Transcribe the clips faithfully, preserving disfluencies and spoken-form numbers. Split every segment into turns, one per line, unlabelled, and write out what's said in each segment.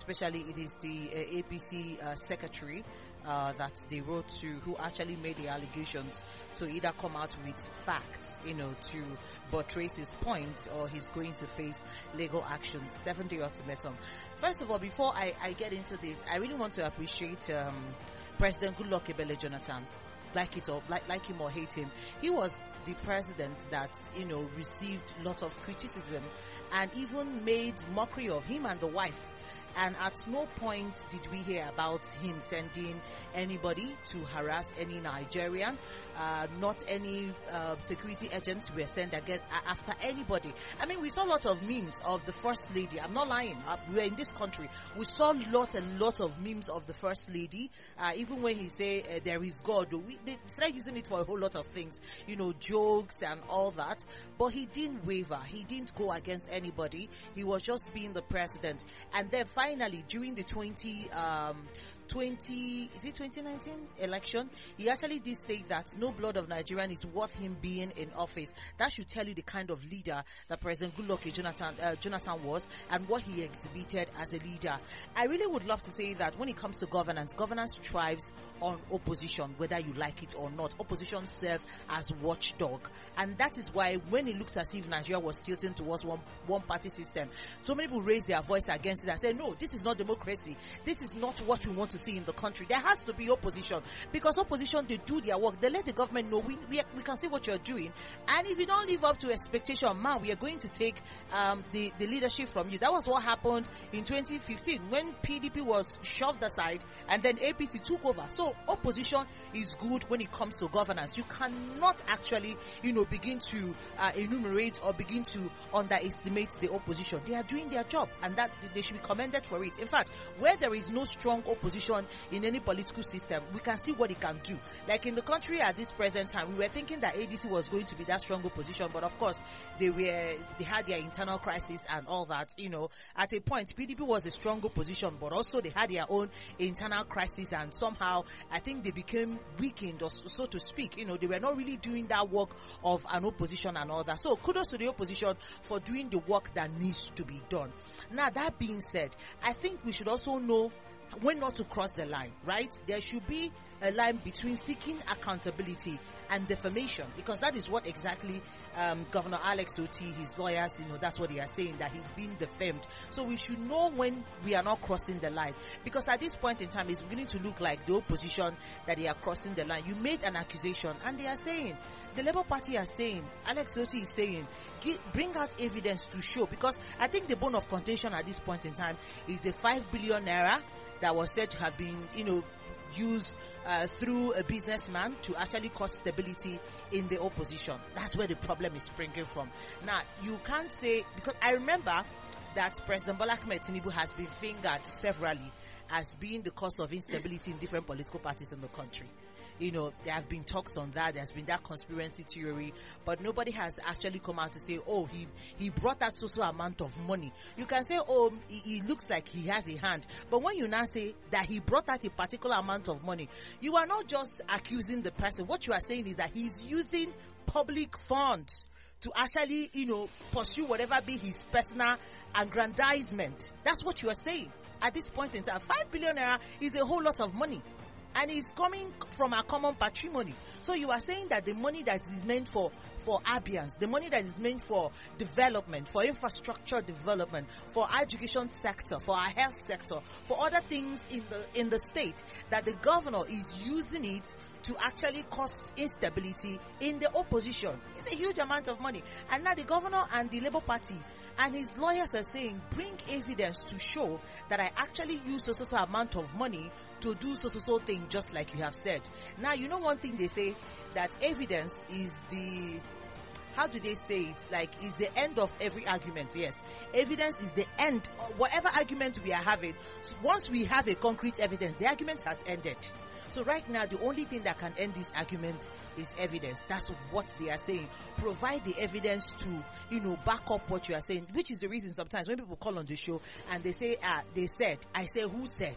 especially it is the uh, A P C uh, secretary uh, that they wrote to, who actually made the allegations, to either come out with facts, you know, to buttress his point, or he's going to face legal action. Seven-day ultimatum. First of all, before I, I get into this, I really want to appreciate um, President Goodluck Ebele Jonathan. Like it or like like him or hate him, he was the president that, you know, received a lot of criticism and even made mockery of him and the wife. And at no point did we hear about him sending anybody to harass any Nigerian. Uh, not any uh, security agents were sent again after anybody. I mean, we saw a lot of memes of the First Lady. I'm not lying. Uh, we're in this country. We saw lots and lots of memes of the First Lady. Uh, even when he say uh, there is God, we, they started using it for a whole lot of things. You know, jokes and all that. But he didn't waver. He didn't go against anybody. He was just being the president. And then finally, during the twenty, um, twenty, is it twenty nineteen election, he actually did state that no blood of Nigerian is worth him being in office. That should tell you the kind of leader that President Goodluck Jonathan, uh, Jonathan was, and what he exhibited as a leader. I really would love to say that when it comes to governance, governance thrives on opposition, whether you like it or not. Opposition serve as watchdog, and that is why when it looked as if Nigeria was tilting towards one one party system, so many people raised their voice against it and said, no, this is not democracy. This is not what we want to see in the country. There has to be opposition, because opposition, they do their work. They let the government know we we, we can see what you're doing, and if you don't live up to expectation, man, we are going to take um the the leadership from you. That was what happened in twenty fifteen when P D P was shoved aside and then A P C took over. So opposition is good when it comes to governance. You cannot actually, you know, begin to uh, enumerate or begin to underestimate the opposition. They are doing their job, and that they should be commended for it. In fact, where there is no strong opposition in any political system, we can see what it can do. Like in the country at this present time, we were thinking that A D C was going to be that strong opposition, but of course they were they had their internal crisis and all that. You know, at a point P D P was a strong opposition, but also they had their own internal crisis, and somehow I think they became weakened, or so to speak. You know, they were not really doing that work of an opposition and all that. So kudos to the opposition for doing the work that needs to be done. Now, that being said, I think we should also know when not to cross the line, right? There should be a line between seeking accountability and defamation, because that is what exactly um, Governor Alex Oti, his lawyers, you know, that's what they are saying, that he's being defamed. So we should know when we are not crossing the line, because at this point in time, it's beginning to look like the opposition that they are crossing the line. You made an accusation, and they are saying, the Labour Party are saying, Alex Oti is saying, give, bring out evidence to show, because I think the bone of contention at this point in time is the five billion naira that was said to have been, you know, used uh, through a businessman to actually cause stability in the opposition. That's where the problem is springing from. Now, you can't say, because I remember that President Bola Ahmed Tinubu has been fingered severally as being the cause of instability in different political parties in the country. You know, there have been talks on that. There's been that conspiracy theory, but nobody has actually come out to say, oh, he, he brought that social amount of money. You can say, oh, he, he looks like he has a hand. But when you now say that he brought that a particular amount of money, you are not just accusing the person. What you are saying is that he's using public funds to actually, you know, pursue whatever be his personal aggrandizement. That's what you are saying at this point in time. Five billion naira is a whole lot of money, and it's coming from our common patrimony. So you are saying that the money that is meant for for ambience, the money that is meant for development, for infrastructure development, for education sector, for our health sector, for other things in the in the state, that the governor is using it to actually cause instability in the opposition. It's a huge amount of money. And now the governor and the Labour Party and his lawyers are saying, bring evidence to show that I actually use so so amount of money to do so so so thing, just like you have said. Now, you know one thing they say, that evidence is the, how do they say it? Like, is the end of every argument. Yes. Evidence is the end of whatever argument we are having. So once we have a concrete evidence, the argument has ended. So right now, the only thing that can end this argument is evidence. That's what they are saying. Provide the evidence to, you know, back up what you are saying, which is the reason sometimes when people call on the show and they say, ah, they said, I say, who said?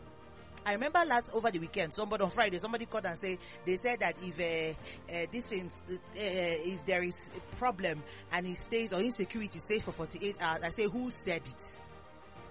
I remember last over the weekend, somebody on Friday, somebody called and say, they said that if uh, uh, this thing, uh, if there is a problem and it stays, or insecurity stays for forty-eight hours, I say, who said it?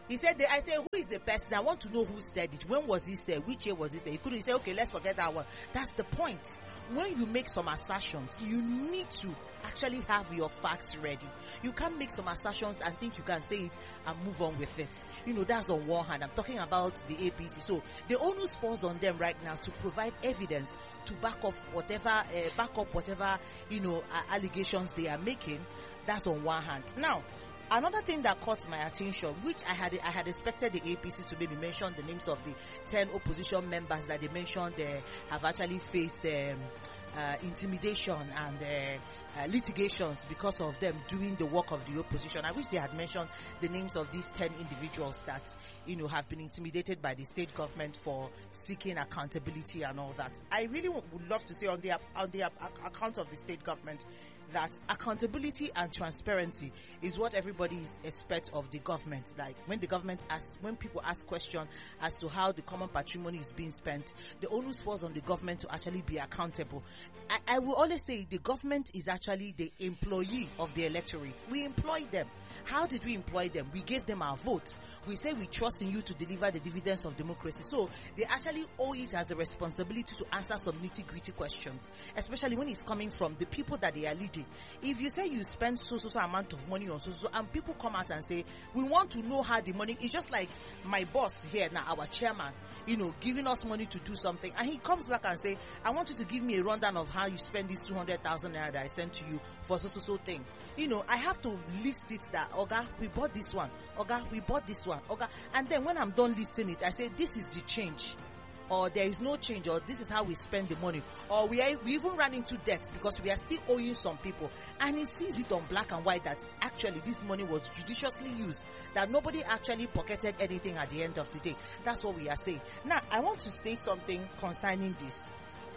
He said, they, I said, who is the person? I want to know who said it. When was he said? Which year was it said? He couldn't say, okay, let's forget that one. That's the point. When you make some assertions, you need to actually have your facts ready. You can't make some assertions and think you can say it and move on with it. You know, that's on one hand. I'm talking about the A P C. So the onus falls on them right now to provide evidence to back up whatever, uh, back up whatever, you know, uh, allegations they are making. That's on one hand. Now, another thing that caught my attention, which I had I had expected the A P C to maybe mention the names of the ten opposition members that they mentioned uh, have actually faced um, uh, intimidation and uh, uh, litigations because of them doing the work of the opposition. I wish they had mentioned the names of these ten individuals that, you know, have been intimidated by the state government for seeking accountability and all that. I really would love to say on the on the account of the state government that accountability and transparency is what everybody expects of the government. Like when the government asks, when people ask questions as to how the common patrimony is being spent, the onus falls on the government to actually be accountable. I, I will always say the government is actually the employee of the electorate. We employ them. How did we employ them? We gave them our vote. We say we trust in you to deliver the dividends of democracy. So they actually owe it as a responsibility to answer some nitty-gritty questions, especially when it's coming from the people that they are leading. If you say you spend so so so amount of money on so so, and people come out and say we want to know how the money, it's just like my boss here now, our chairman, you know, giving us money to do something, and he comes back and say, I want you to give me a rundown of how you spend this two hundred thousand naira that I sent to you for so so so thing. You know, I have to list it that, Oga, we bought this one, Oga, we bought this one, Oga, and then when I'm done listing it, I say this is the change, or there is no change, or this is how we spend the money, or we are, we even ran into debt because we are still owing some people, and he sees it on black and white that actually this money was judiciously used, that nobody actually pocketed anything at the end of the day. That's what we are saying. Now, I want to say something concerning this.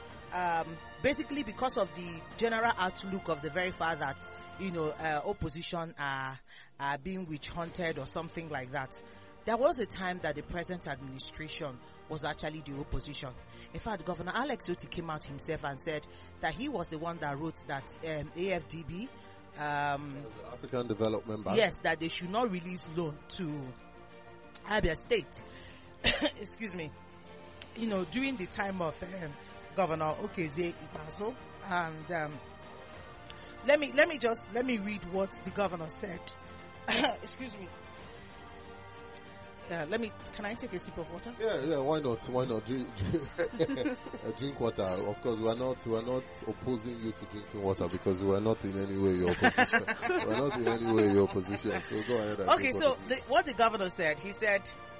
Um, basically because of the general outlook of the very fact that, you know, uh, opposition are, are being witch hunted or something like that. There was a time that the present administration was actually the opposition. In fact, Governor Alex Otti came out himself and said that he was the one that wrote that um, A F D B, um,
the African Development Bank,
yes, that they should not release loan to Abia State. Excuse me. You know, during the time of um, Governor Okezie Ikpeazu, and um, let me let me just let me read what the governor said. Excuse me. Uh, let me, can I take a sip of water?
Yeah, yeah, why not? Why not? Drink, drink, drink water. Of course, we are not, we are not opposing you to drinking water because we are not in any way your opposition. We are not in any way your opposition. So go ahead. And
okay, so the, what the governor said, he said,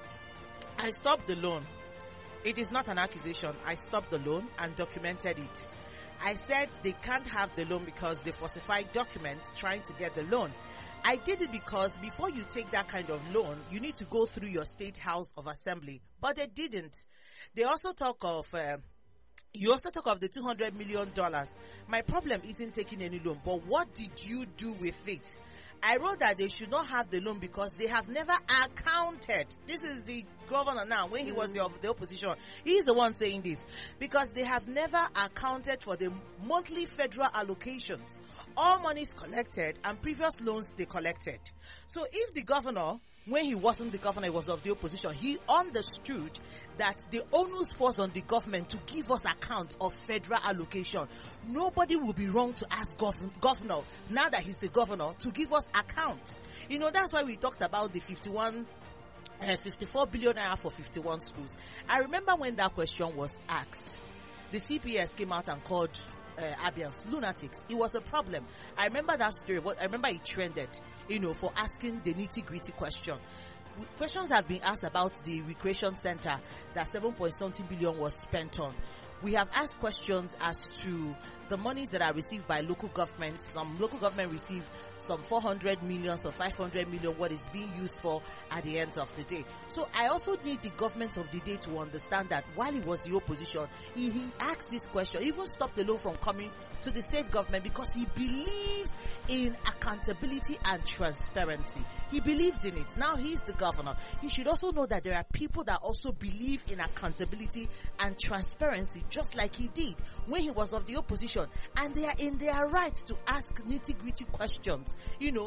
I stopped the loan. It is not an accusation. I stopped the loan and documented it. I said they can't have the loan because they falsified documents trying to get the loan. I did it because before you take that kind of loan, you need to go through your state house of assembly. But they didn't. They also talk of, uh, you also talk of the two hundred million dollars. My problem isn't taking any loan, but what did you do with it? I wrote that they should not have the loan because they have never accounted. This is the governor now, when he was the, of the opposition. He's the one saying this. Because they have never accounted for the monthly federal allocations. All monies collected and previous loans they collected. So if the governor, when he wasn't the governor, he was of the opposition, he understood that the onus falls on the government to give us account of federal allocation. Nobody will be wrong to ask gov- governor, now that he's the governor, to give us account. You know, that's why we talked about the fifty-one, uh, fifty-four billion naira for fifty-one schools. I remember when that question was asked, the C P S came out and called uh, Abians lunatics. It was a problem. I remember that story, but I remember it trended, you know, for asking the nitty-gritty question. Questions have been asked about the recreation center that seven point something billion was spent on. We have asked questions as to the monies that are received by local governments. Some local government receive some four hundred million, some five hundred million, what is being used for at the end of the day. So I also need the government of the day to understand that while he was the opposition, he, he asked this question, even stopped the loan from coming to the state government because he believes in accountability and transparency. He believed in it. Now he's the governor. He should also know that there are people that also believe in accountability and transparency, just like he did when he was of the opposition, and they are in their right to ask nitty-gritty questions. You know,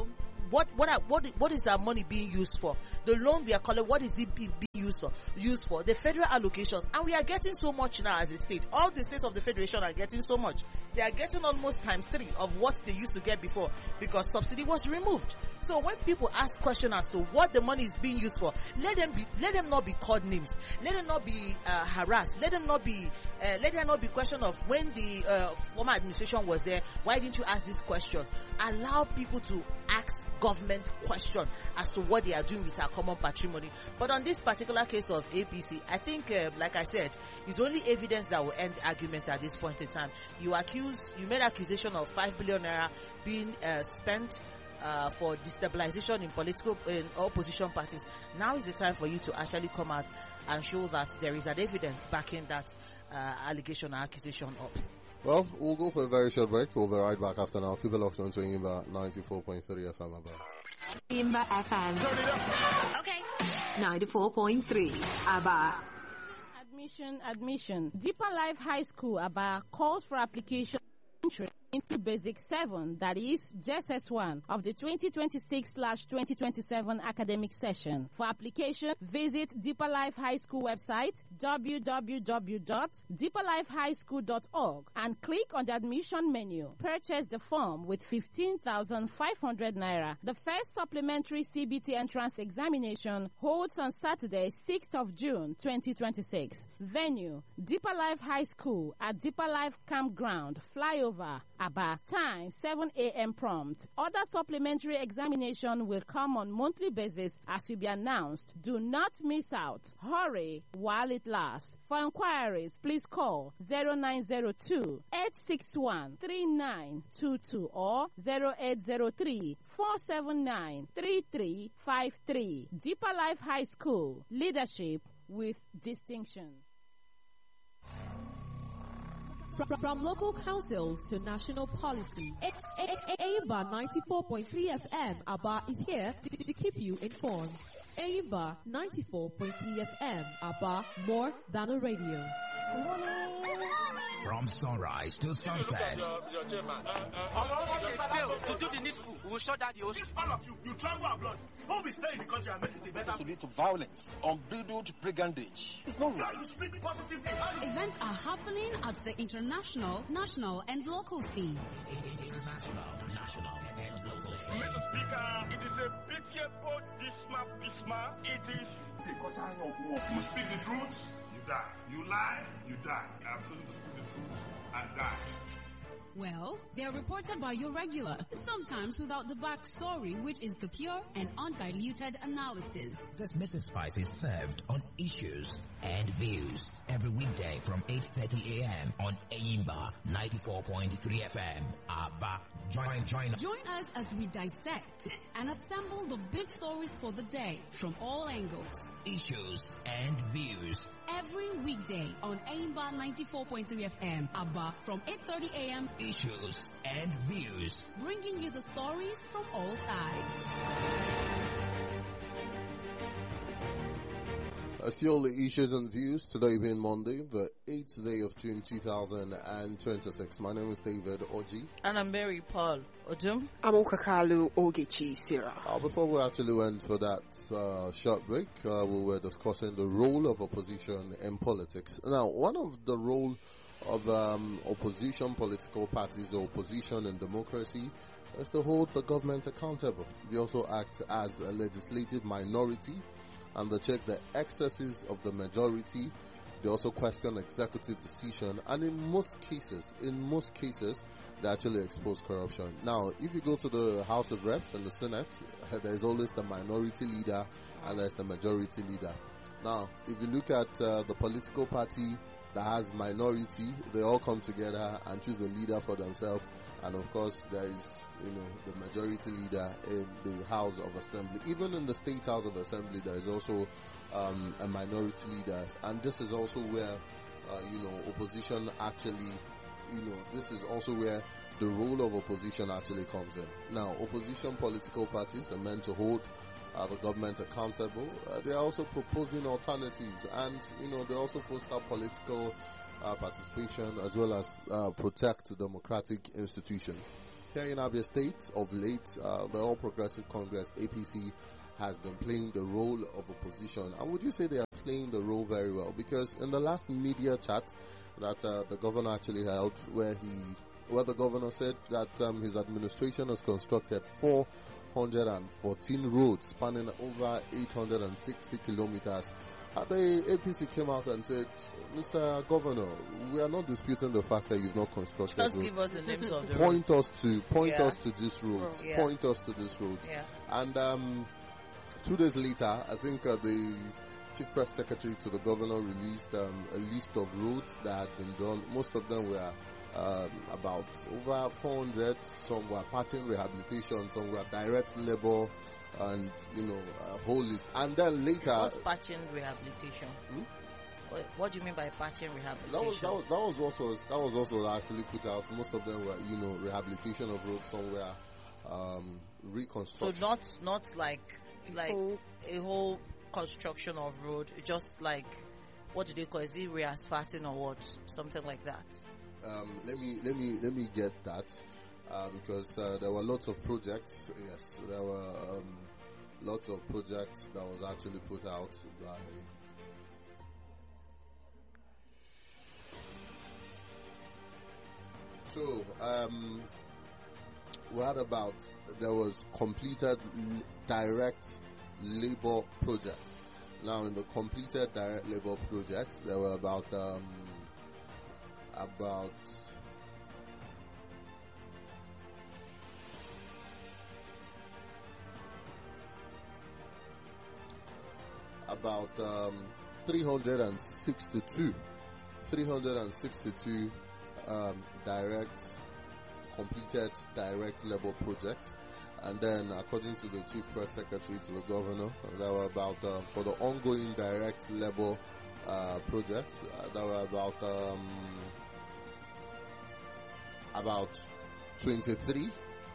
what what are, what what is our money being used for? The loan we are collecting, what is it being used for? Used for the federal allocations, and we are getting so much now as a state. All the states of the federation are getting so much. They are getting almost times three of what they used to get before because subsidy was removed. So when people ask questions as to what the money is being used for, let them be let them not be called names. Let them not be uh, harassed. Let them not be uh, let there not be question of when the uh, former administration was there. Why didn't you ask this question? Allow people to ask government question as to what they are doing with our common patrimony. But on this particular case of A P C, I think, uh, like I said, it's only evidence that will end argument at this point in time. You accuse, you made accusation of five billion naira being uh, spent uh, for destabilization in political in opposition parties. Now is the time for you to actually come out and show that there is an evidence backing that uh, allegation or accusation up.
Well, we'll go for a very short break. We'll be right back after now. Keep it locked on to Imba ninety-four point three F M.
Imba F M.
Okay.
ninety-four point three. Aba.
Admission, admission. Deeper Life High School, Aba, calls for application into Basic seven, that is J S S one, of the twenty twenty-six twenty twenty-seven academic session. For application, visit Deeper Life High School website w w w dot deeper life high school dot org and click on the admission menu. Purchase the form with fifteen thousand five hundred naira. The first supplementary C B T entrance examination holds on Saturday, sixth of June twenty twenty-six. Venue, Deeper Life High School at Deeper Life Campground, Flyover, Aba. Time, seven a m prompt. Other supplementary examination will come on monthly basis as will be announced. Do not miss out. Hurry while it lasts. For inquiries, please call zero nine zero two, eight six one, three nine two two or zero eight zero three, four seven nine, three three five three. Deeper Life High School. Leadership with distinction.
From, from local councils to national policy, Aimba ninety-four point three F M Aba is here to, to keep you informed. Aimba ninety-four point three F M Aba, more than a radio.
From sunrise to sunset.
To do the needful, we will shut down the ocean.
All of you, you travel abroad. Who will stay in the country and make it a better?
To lead to violence, unbridled brigandage. It's not right.
You speak positively.
Events are happening at the international, national, and local scene.
International, national, and local scene.
Mister Speaker, it is a pitiable dismal, dismal. It is.
You speak the truth, you die. You lie, you die. I have chosen to speak the truth and die.
Well, they are reported by your regular, sometimes without the backstory, which is the pure and undiluted analysis.
This Missus Spice is served on Issues and Views every weekday from eight thirty a m on Aimba ninety-four point three F M. Aba, join, join.
Join us as we dissect and assemble the big stories for the day from all angles.
Issues and Views.
Every weekday on Aimba ninety-four point three F M. Aba from eight thirty a m
Issues and Views.
Bringing you the stories from all sides.
Uh, still the Issues and Views, today being Monday, the eighth day of June two thousand twenty-six. My name is David Oji.
And I'm Mary Paul Odum.
I'm Okakalu Ogechi Sira.
Uh, before we actually went for that uh, short break, uh, we were discussing the role of opposition in politics. Now, one of the role of um, opposition political parties or opposition in democracy is to hold the government accountable. They also act as a legislative minority and they check the excesses of the majority. They also question executive decision, and in most cases, in most cases, they actually expose corruption. Now, if you go to the House of Reps and the Senate, there is always the minority leader and there's the majority leader. Now, if you look at uh, the political party that has minority, they all come together and choose a leader for themselves, and of course, there is, you know, the majority leader in the House of Assembly. Even in the State House of Assembly, there is also um, a minority leader, and this is also where, uh, you know, opposition actually, you know, this is also where the role of opposition actually comes in. Now, opposition political parties are meant to hold uh, the government accountable. Uh, they are also proposing alternatives, and, you know, they also foster political uh, participation as well as uh, protect democratic institutions. here in Abia State, of late, uh, the All Progressive Congress, A P C, has been playing the role of opposition. And would you say they are playing the role very well? Because in the last media chat that uh, the governor actually held, where he, where the governor said that um, his administration has constructed four hundred fourteen roads spanning over eight hundred sixty kilometers. Uh, the A P C came out and said, Mister Governor, we are not disputing the fact that you've not constructed
Just
roads.
give us the names of the
Point
roads.
us to, point
Yeah.
us to this road.
Yeah.
Point us to this road.
Yeah.
And um, two days later, I think uh, the Chief Press Secretary to the governor released um, a list of roads that had been done. Most of them were um, about over four hundred. Some were patching rehabilitation. Some were direct labor, and you know, a whole list. And then later,
What's patching rehabilitation?
Hmm?
What, what do you mean by patching
that was
rehabilitation?
that was that was what was that was also actually put out. Most of them were, you know, rehabilitation of roads. Some were um,
So
reconstruction.
not not like like a whole construction of road, just like, what do they call it? Is it re-asphalting or what? Something like that.
Um, let me let me let me get that uh, because uh, there were lots of projects. Yes, there were um, lots of projects that was actually put out by. So um, we had about there was completed l- direct labor project. Now in the completed direct labor project, there were about um, about about um, three hundred sixty-two three hundred sixty-two um, direct completed direct labor projects. And then, according to the Chief Press Secretary to the Governor, there were about, uh, for the ongoing direct labor uh, project, uh, there were about, um, about twenty-three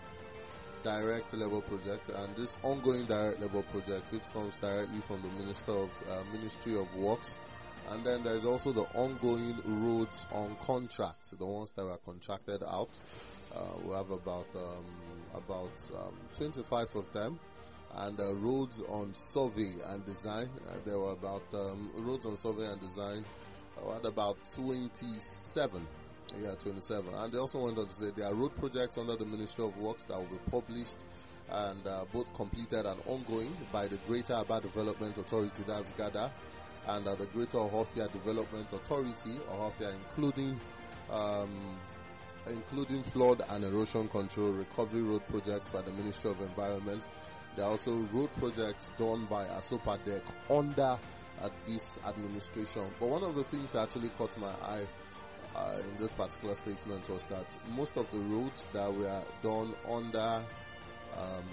direct labor projects. And this ongoing direct labor project, which comes directly from the Minister of, uh, Ministry of Works. And then there's also the ongoing roads on contract, the ones that were contracted out. Uh, we have about um, about um, twenty-five of them, and uh, roads on survey and design. Uh, there were about um, roads on survey and design. Uh, we had about twenty-seven. Yeah, twenty-seven. And they also went on to say there are road projects under the Ministry of Works that will be published and uh, both completed and ongoing by the Greater Aba Development Authority, that's GADA, and uh, the Greater Ohafia Development Authority, Ohafia, including um, including flood and erosion control recovery road projects by the Ministry of Environment. There are also road projects done by ASOPADEC under uh, this administration. But one of the things that actually caught my eye uh, in this particular statement was that most of the roads that were done under um,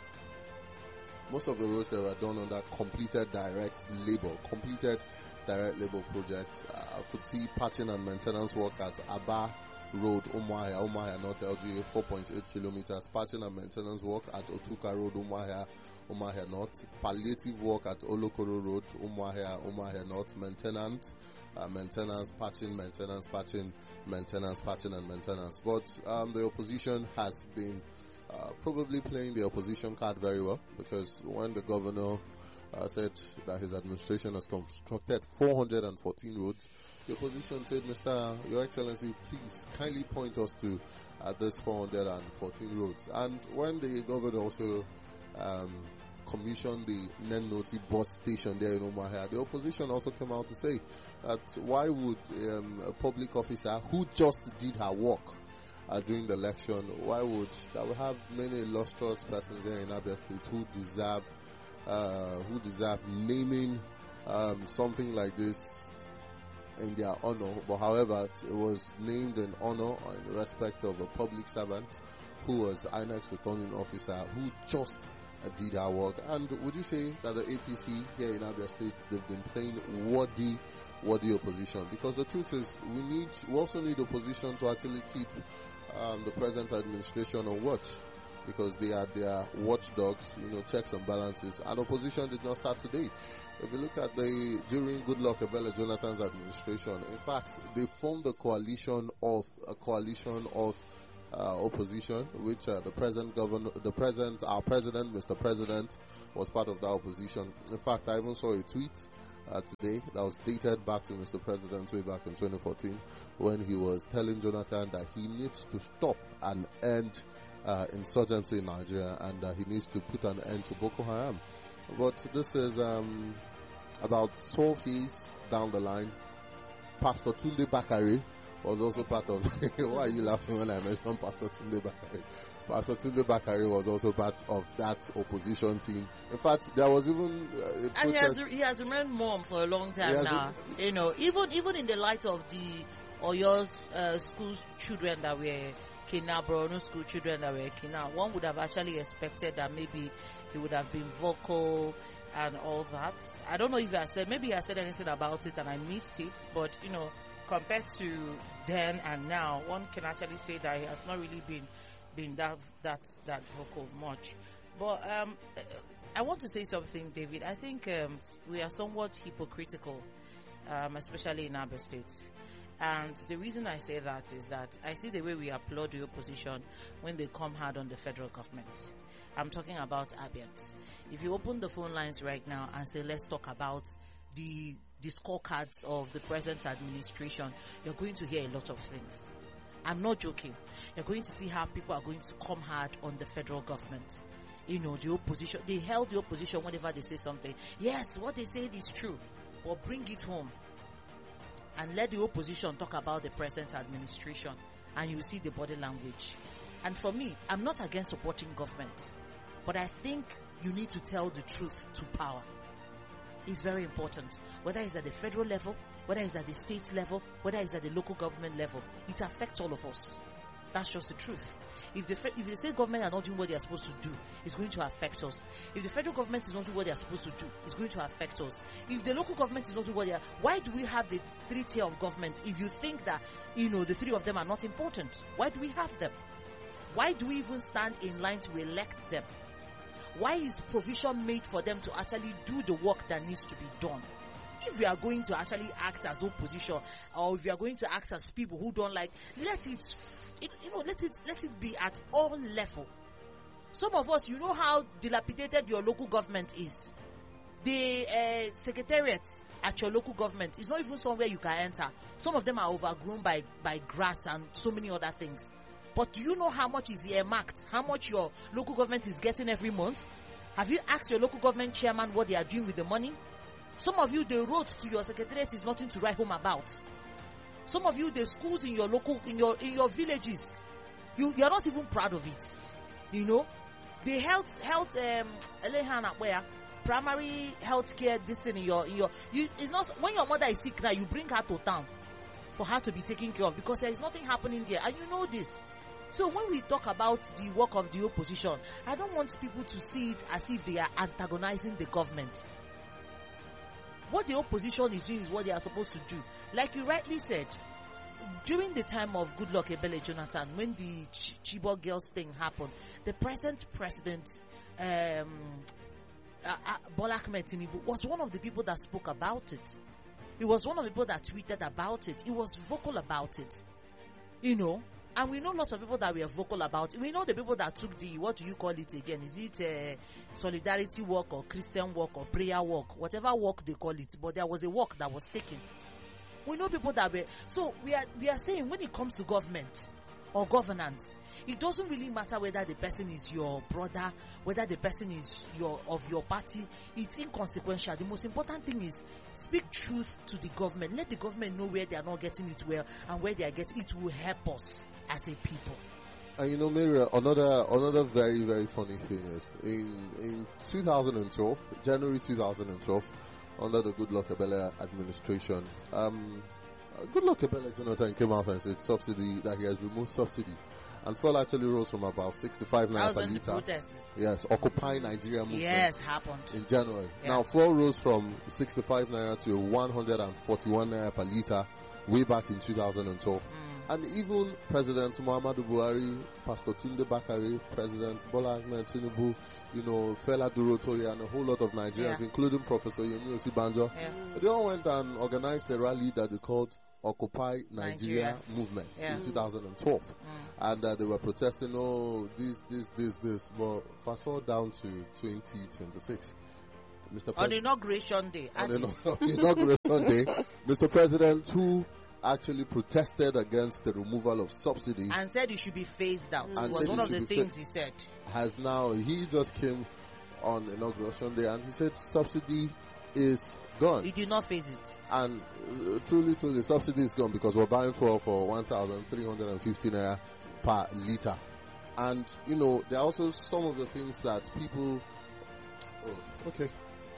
most of the roads that were done under completed direct labor, completed direct labor projects. Uh, I could see patching and maintenance work at Aba Road, Umuahia, Umuahia North, L G A, four point eight kilometers. Patching and maintenance work at Otuka Road, Umuahia, Umuahia North. Palliative work at Olokoro Road, Umuahia, Umuahia North. Maintenance, uh, maintenance, patching, maintenance, patching, maintenance, patching and maintenance. But um, the opposition has been uh, probably playing the opposition card very well, because when the governor uh, said that his administration has constructed four hundred fourteen roads, the opposition said, Mister Your Excellency, please kindly point us to uh, this four hundred fourteen roads. And when the governor also um, commissioned the Nenoti bus station there in Umuahia, the opposition also came out to say that why would um, a public officer who just did her work uh, during the election, why would that we have many illustrious persons here in Abia State who deserve uh, who deserve naming um, something like this in their honor, but however, it was named in honor in respect of a public servant who was I N E C's returning officer who just uh, did our work. And would you say that the A P C here in Abia State, they've been playing worthy, worthy opposition? Because the truth is, we need, we also need opposition to actually keep um, the present administration on watch, because they are their watchdogs, you know, checks and balances. And opposition did not start today. If you look at the, during Goodluck Ebele Jonathan's administration, in fact, they formed a coalition of, a coalition of uh, opposition, which uh, the present governor, the present, our president, Mister President, was part of that opposition. In fact, I even saw a tweet uh, today that was dated back to Mister President way back in twenty fourteen, when he was telling Jonathan that he needs to stop and end uh, insurgency in Nigeria, and uh, he needs to put an end to Boko Haram. But this is um, about twelve years down the line. Pastor Tunde Bakare was also part of. Why are you laughing when I mention Pastor Tunde Bakare? Pastor Tunde Bakare was also part of that opposition team. In fact, there was even uh, a
and he has he has remained mum for a long time now. Been, you know, even even in the light of the Oyo's uh, school children that were kidnapped, Borno school children that were kidnapped, one would have actually expected that maybe he would have been vocal and all that. I don't know if I said, maybe I said anything about it and I missed it, but you know, compared to then and now, one can actually say that he has not really been been that that that vocal much. But um, I want to say something, David. I think um, we are somewhat hypocritical, um, especially in Abia State. And the reason I say that is that I see the way we applaud the opposition when they come hard on the federal government. I'm talking about Abians. If you open the phone lines right now and say, let's talk about the, the scorecards of the present administration, you're going to hear a lot of things. I'm not joking. You're going to see how people are going to come hard on the federal government. You know, the opposition, they held the opposition whenever they say something. Yes, what they say is true, but bring it home and let the opposition talk about the present administration, and you see the body language. And for me, I'm not against supporting government, but I think you need to tell the truth to power. It's very important. Whether it's at the federal level, whether it's at the state level, whether it's at the local government level, it affects all of us. That's just the truth. If the if the state government are not doing what they are supposed to do, it's going to affect us. If the federal government is not doing what they are supposed to do, it's going to affect us. If the local government is not doing what they are, why do we have the three tier of government? If you think that, you know, the three of them are not important, why do we have them? Why do we even stand in line to elect them? Why is provision made for them to actually do the work that needs to be done? If we are going to actually act as opposition, or if we are going to act as people who don't like, let it, it you know, let it, let it be at all level. Some of us, you know how dilapidated your local government is. The uh, secretariat at your local government is not even somewhere you can enter. Some of them are overgrown by, by grass and so many other things. But do you know how much is earmarked? How much your local government is getting every month? Have you asked your local government chairman what they are doing with the money? Some of you, the road to your secretariat is nothing to write home about. Some of you, the schools in your local, in your in your villages, you you are not even proud of it. You know, the health health um where primary health care this thing in your in your you it's not when your mother is sick now you bring her to town for her to be taken care of because there is nothing happening there and you know this. So when we talk about the work of the opposition, I don't want people to see it as if they are antagonizing the government. What the opposition is doing is what they are supposed to do. Like you rightly said, during the time of Goodluck Ebele Jonathan, when the Ch- Chibok girls thing happened, the present president, um, uh, uh, Bola Ahmed Tinubu, was one of the people that spoke about it. He was one of the people that tweeted about it. He was vocal about it. You know, and we know lots of people that were vocal about it. We know the people that took the, what do you call it again? Is it uh, solidarity work or Christian work or prayer work? Whatever work they call it. But there was a work that was taken. We know people that were, so we are, we are saying when it comes to government or governance, it doesn't really matter whether the person is your brother, whether the person is your, of your party. It's inconsequential. The most important thing is speak truth to the government. Let the government know where they are not getting it well and where they are getting it will help us as a people.
And you know, Mary, another another very very funny thing is in in two thousand twelve, January two thousand twelve, under the Goodluck Ebele administration, um, Goodluck Ebele Jonathan came out and said subsidy that he has removed subsidy, and fuel actually rose from about sixty-five naira per liter. Yes, Occupy Nigeria movement.
Yes, happened
in January.
Yeah.
Now, fuel rose from sixty-five naira to one hundred forty-one naira per liter way back in two thousand twelve. Mm. And even President Muhammadu Buhari, Pastor Tunde Bakare, President Bola Ahmed Tinubu, you know, Fela Durotoye, and a whole lot of Nigerians, yeah. including Professor Yemi Osibanjo, yeah. they all went and organized a rally that they called Occupy Nigeria,
Nigeria.
movement
Yeah.
in two thousand twelve. Mm. And uh, they were protesting, oh, this, this, this, this. But fast forward down to twenty twenty-six. Mister
On inauguration day.
On
at
the
it.
inauguration day, Mister President, who actually protested against the removal of subsidies
And said it should be phased out.
And
It was
said
one
it
of the
should be
things
fa-
he said.
has now, he just came on inauguration day and he said subsidy is gone.
He did not phase it.
And uh, truly, truly, subsidy is gone because we're buying for for one thousand three hundred fifty naira per liter. And, you know, there are also some of the things that people, oh, okay.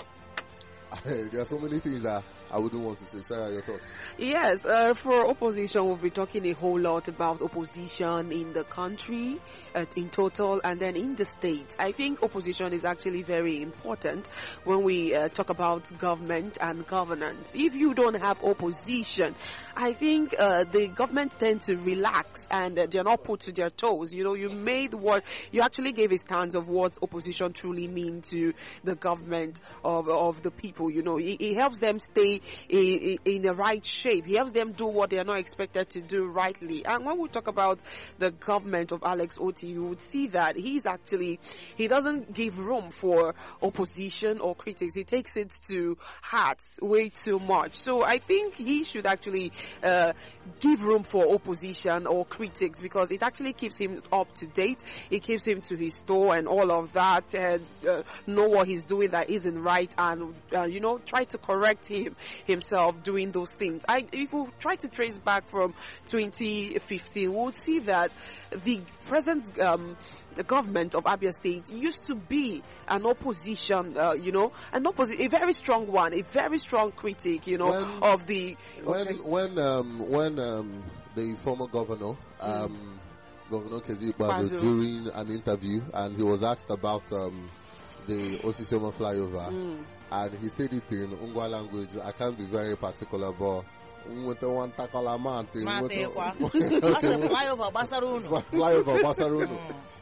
There are so many things that I wouldn't want to say. Sarah, your thoughts?
Yes, uh, for opposition, we'll be talking a whole lot about opposition in the country, uh, in total, and then in the state. I think opposition is actually very important when we uh, talk about government and governance. If you don't have opposition, I think uh, the government tend to relax and uh, they're not put to their toes. You know, you made what, you actually gave a stance of what opposition truly mean to the government of, of the people. You know, it, it helps them stay in, in the right shape. He helps them do what they are not expected to do rightly. And when we talk about the government of Alex Otti, you would see that he's actually, he doesn't give room for opposition or critics. He takes it to heart way too much. So I think he should actually uh, give room for opposition or critics because it actually keeps him up to date. It keeps him to his store and all of that, and uh, know what he's doing that isn't right, and uh, you know, try to correct him himself doing those things. I, if we try to trace back from twenty fifteen, we'll see that the present um, the government of Abia State used to be an opposition, uh, you know, an opposition, a very strong one, a very strong critic, you know,
When-
of the.
When
okay.
when um, when um, the former governor, um, Governor Kezi was
Bazu.
during an interview, and he was asked about um, the Osisioma flyover,
Mm.
and he said it in Ungwa language. I can't be very particular, but nwete one takala mante,
Mate
nwete-
kwa. That's the flyover, Basarunu.
flyover Basarunu.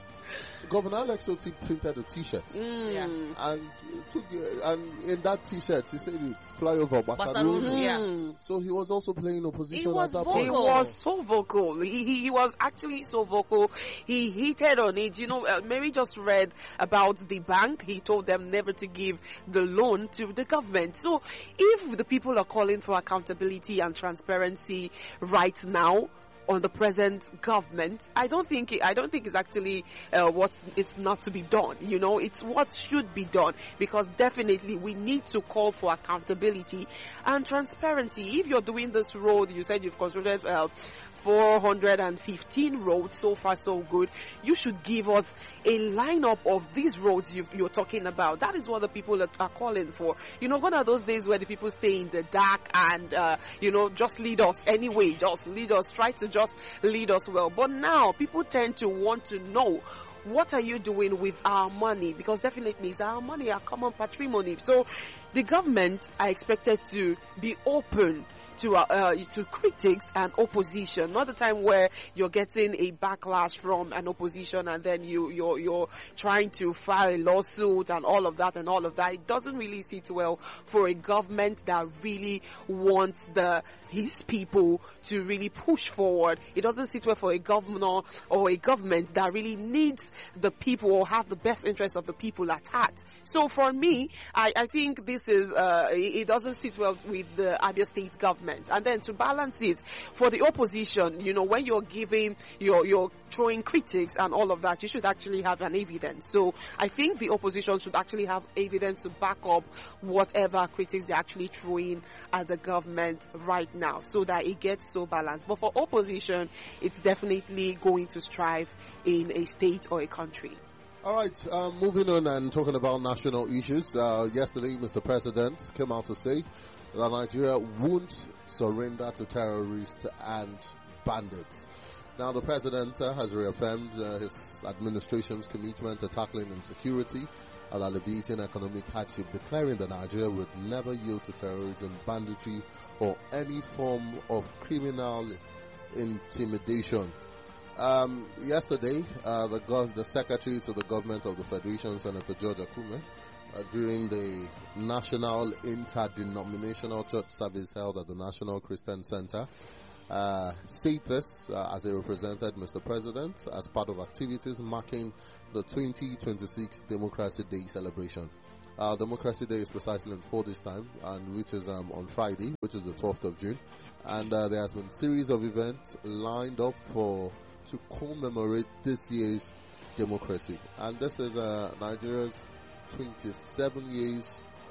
Governor Alex Otti printed a T-shirt,
Mm.
and took and in that T-shirt he said it's flyover Basarunu.
Basarunu, yeah.
Mm.
So he was also playing opposition.
He was
at that
vocal.
He
point.
was so vocal. He, he, he was actually so vocal. He heated on it. You know, uh, Mary just read about the bank. He told them never to give the loan to the government. So if the people are calling for accountability and transparency right now on the present government, I don't think it, I don't think it's actually uh, what it's not to be done. You know, it's what should be done, because definitely we need to call for accountability and transparency. If you're doing this road, you said you've constructed uh, four hundred fifteen roads, so far so good. You should give us a lineup of these roads you've, you're talking about. That is what the people are, are calling for. You know, gone are those days where the people stay in the dark and, uh, you know, just lead us anyway, just lead us, try to just lead us well. But now people tend to want to know, what are you doing with our money? Because definitely it's our money, our common patrimony. So the government are expected to be open to uh, uh, to critics and opposition, not the time where you're getting a backlash from an opposition and then you you're you're trying to file a lawsuit and all of that and all of that. It doesn't really sit well for a government that really wants the his people to really push forward. It doesn't sit well for a governor or a government that really needs the people or have the best interests of the people at heart. So for me, I, I think this is uh, it, it doesn't sit well with the Abia State government. And then to balance it for the opposition, you know, when you're giving, you're, you're throwing critics and all of that, you should actually have an evidence. So I think the opposition should actually have evidence to back up whatever critics they're actually throwing at the government right now, so that it gets so balanced. But for opposition, it's definitely going to strive in a state or a country.
All right, um, moving on and talking about national issues. Uh, yesterday, Mister President came out to say that Nigeria won't surrender to terrorists and bandits. Now, the president uh, has reaffirmed uh, his administration's commitment to tackling insecurity and alleviating economic hardship, declaring that Nigeria would never yield to terrorism, banditry, or any form of criminal intimidation. Um, yesterday, uh, the, gov- the secretary to the government of the Federation, Senator George Akume, uh, during the National Interdenominational Church service held at the National Christian Center. Uh, said this uh, as he represented Mister President as part of activities marking the twenty twenty-six Democracy Day celebration. Uh, Democracy Day is precisely in four days' time, and which is um, on Friday, which is the twelfth of June. And uh, there has been a series of events lined up for to commemorate this year's democracy. And this is uh, Nigeria's twenty-seven years,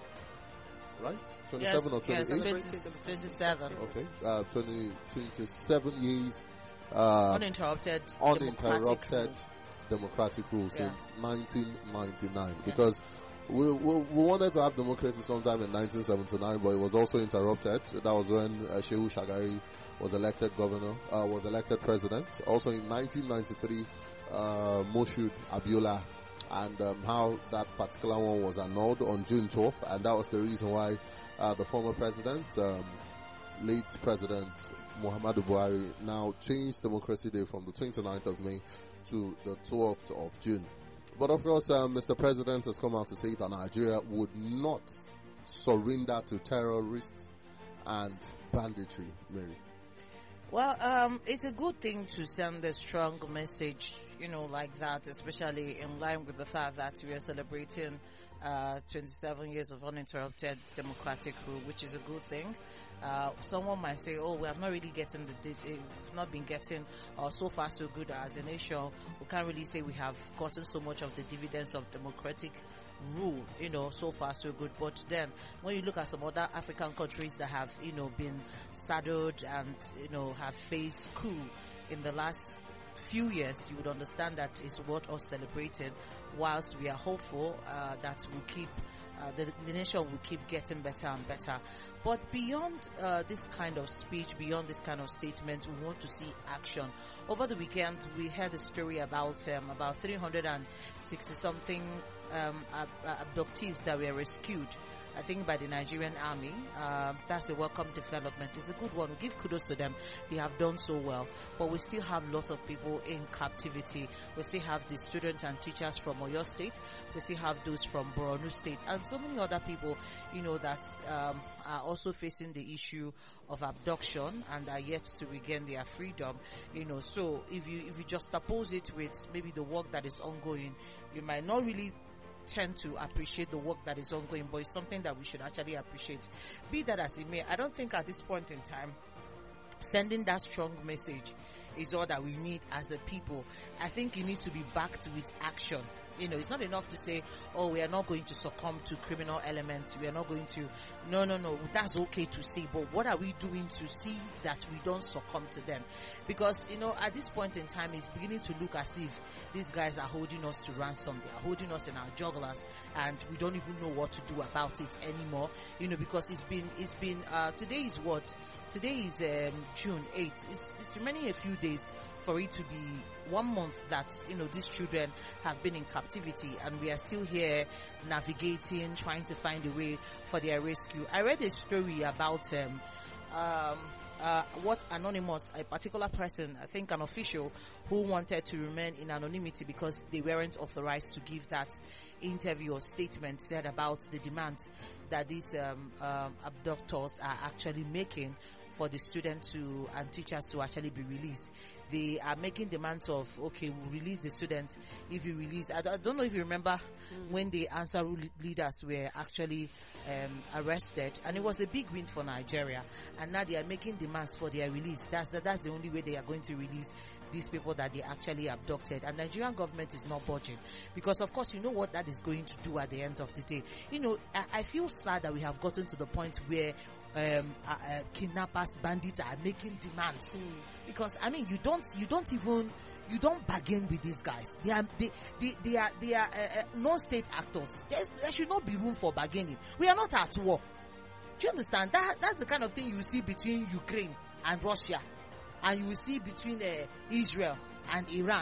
right? twenty-seven
yes,
or twenty-eight?
Yes, twenty-seven.
Okay, uh, twenty, twenty-seven years. Uh,
uninterrupted.
Uninterrupted
democratic
democratic rule, democratic rule
yeah.
since nineteen ninety-nine.
Yeah.
Because we, we we wanted to have democracy sometime in nineteen seventy-nine, but it was also interrupted. That was when uh, Shehu Shagari was elected governor, uh, was elected president. Also in nineteen ninety-three, uh, Moshood Abiola, and um, how that particular one was annulled on June twelfth, and that was the reason why uh, the former president, um, late President Muhammadu Buhari, now changed Democracy Day from the twenty-ninth of May to the twelfth of June. But of course, uh, Mister President has come out to say that Nigeria would not surrender to terrorists and banditry, Mary.
Well, um, it's a good thing to send a strong message, you know, like that, especially in line with the fact that we are celebrating uh, twenty-seven years of uninterrupted democratic rule, which is a good thing. Uh, someone might say, oh, we have not really getting the, we've not been getting uh, so far so good as a nation. We can't really say we have gotten so much of the dividends of democratic rule, you know, so far so good. But then when you look at some other African countries that have, you know, been saddled and, you know, have faced coup in the last few years, you would understand that it's worth us celebrating, whilst we are hopeful uh, that we'll keep uh, the, the nation will keep getting better and better. But beyond uh, this kind of speech, beyond this kind of statement, we want to see action. Over the weekend, we heard a story about um, about three hundred sixty something um, ab- abductees that were rescued, I think, by the Nigerian army. Uh, that's a welcome development. It's a good one. We give kudos to them. They have done so well. But we still have lots of people in captivity. We still have the students and teachers from Oyo State. We still have those from Borno State. And so many other people, you know, that um, are also facing the issue of abduction and are yet to regain their freedom. You know, so if you, if you just oppose it with maybe the work that is ongoing, you might not really tend to appreciate the work that is ongoing, but it's something that we should actually appreciate. Be that as it may, I don't think at this point in time sending that strong message is all that we need as a people. I think it needs to be backed with action. You know, it's not enough to say, oh, we are not going to succumb to criminal elements. We are not going to, no, no, no, that's okay to say. But what are we doing to see that we don't succumb to them? Because, you know, at this point in time, it's beginning to look as if these guys are holding us to ransom. They are holding us in our jugglers, and we don't even know what to do about it anymore. You know, because it's been, it's been, uh, today is what? Today is um, June eighth. It's, it's remaining a few days for it to be one month that, you know, these children have been in captivity, and we are still here navigating, trying to find a way for their rescue. I read a story about um, um, uh, what anonymous, a particular person, I think an official, who wanted to remain in anonymity because they weren't authorized to give that interview or statement, said about the demands that these um, um, abductors are actually making for the students to and teachers to actually be released. They are making demands of, okay, we'll release the students if you release. I, I don't know if you remember mm. when the Ansar leaders were actually um, arrested, and it was a big win for Nigeria. And now they are making demands for their release. That's the, that's the only way they are going to release these people that they actually abducted. And Nigerian government is not budging, because of course you know what that is going to do at the end of the day. You know, I, I feel sad that we have gotten to the point where Um, uh, uh, kidnappers, bandits are making demands. Mm. Because I mean, you don't, you don't even, you don't bargain with these guys. They are, they, they, they are, they are uh, uh, non-state actors. There, there should not be room for bargaining. We are not at war. Do you understand? That, that's the kind of thing you see between Ukraine and Russia, and you will see between uh, Israel and Iran.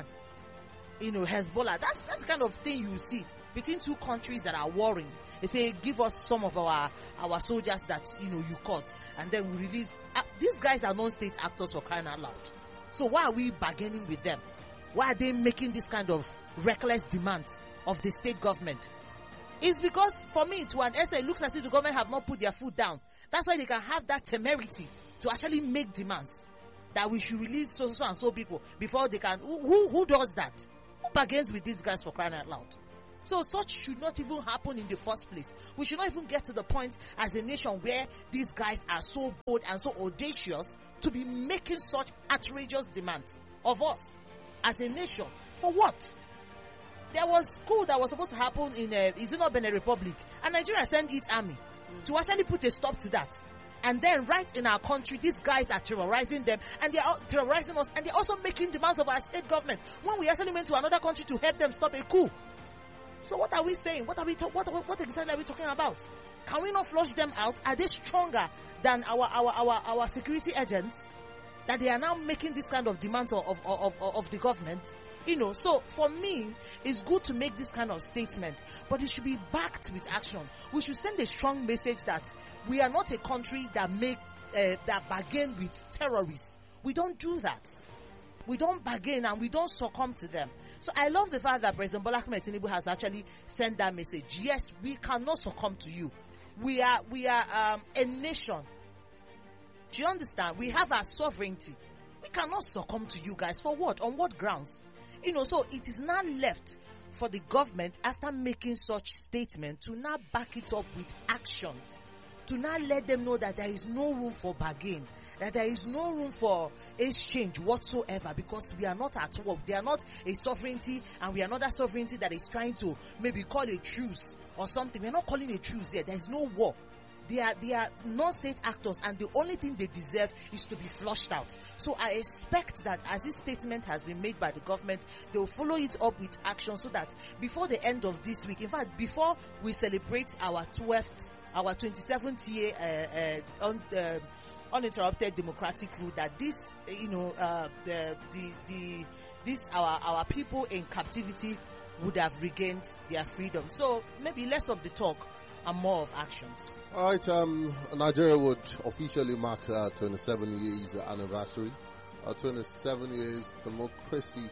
You know, Hezbollah. That's that's the kind of thing you see between two countries that are warring. They say, give us some of our, our soldiers that, you know, you caught, and then we release. Uh, these guys are non-state actors, for crying out loud. So why are we bargaining with them? Why are they making this kind of reckless demands of the state government? It's because, for me, to an extent, it looks as if the government have not put their foot down. That's why they can have that temerity to actually make demands that we should release so, so and so people before they can. Who, who, who does that? Who bargains with these guys, for crying out loud? So such should not even happen in the first place. We should not even get to the point as a nation where these guys are so bold and so audacious to be making such outrageous demands of us as a nation. For what? There was school that was supposed to happen in, uh, is it not Benin Republic? And Nigeria sent its army mm. to actually put a stop to that. And then right in our country, these guys are terrorizing them, and they are terrorizing us, and they're also making demands of our state government when we actually went to another country to help them stop a coup. So what are we saying? What are we talk- what, what, what exactly are we talking about? Can we not flush them out? Are they stronger than our, our, our, our security agents? That they are now making this kind of demands of, of, of, of, of the government? You know, so for me, it's good to make this kind of statement, but it should be backed with action. We should send a strong message that we are not a country that make, uh, that bargain with terrorists. We don't do that. We don't bargain and we don't succumb to them. So I love the fact that President Bola Ahmed Tinubu has actually sent that message. Yes, we cannot succumb to you. We are, we are um, a nation. Do you understand? We have our sovereignty. We cannot succumb to you guys. For what? On what grounds? You know, so it is now left for the government, after making such statement, to now back it up with actions. To now let them know that there is no room for bargain, that there is no room for exchange whatsoever, because we are not at war. They are not a sovereignty, and we are not that sovereignty that is trying to maybe call a truce or something. We are not calling a truce there. There is no war. They are, they are non-state actors, and the only thing they deserve is to be flushed out. So I expect that as this statement has been made by the government, they will follow it up with action, so that before the end of this week, in fact, before we celebrate our twelfth, our twenty-seventh year uh, uh, un, uh, uninterrupted democratic rule, that this, you know, uh, the, the, the, this, our, our people in captivity would have regained their freedom. So maybe less of the talk and more of actions.
All right, um, Nigeria would officially mark uh, twenty-seven years anniversary. Uh, twenty-seven years democracy